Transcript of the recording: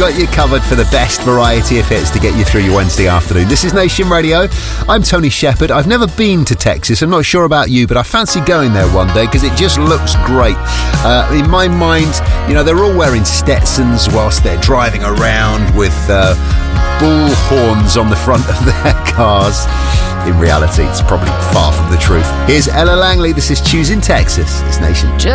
got you covered for the best variety of hits to get you through your Wednesday afternoon. This is Nation Radio. I'm Tony Shepherd. I've never been to Texas. I'm not sure about you, but I fancy going there one day because it just looks great. In my mind, you know, they're all wearing Stetsons whilst they're driving around with bull horns on the front of their cars. In reality, it's probably far from the truth. Here's Ella Langley. This is Choosing Texas. It's Nation.